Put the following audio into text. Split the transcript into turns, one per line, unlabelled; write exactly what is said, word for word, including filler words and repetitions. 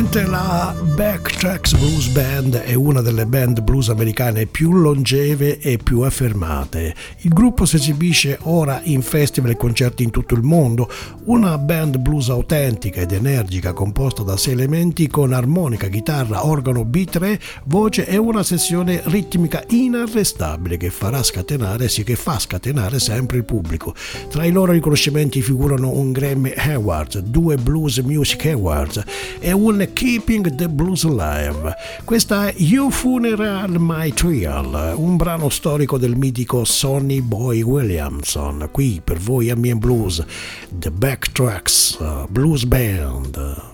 Mentre la Backtracks Blues Band è una delle band blues americane più longeve e più affermate. Il gruppo si esibisce ora in festival e concerti in tutto il mondo, una band blues autentica ed energica composta da sei elementi con armonica, chitarra, organo B tre, voce e una sessione ritmica inarrestabile che farà scatenare, sì che fa scatenare sempre il pubblico. Tra i loro riconoscimenti figurano un Grammy Awards, due Blues Music Awards e un Keeping the Blues Alive. Questa è You Funeral My Trial, un brano storico del mitico Sonny Boy Williamson. Qui per voi a Ambient Blues, The Backtracks Blues Band.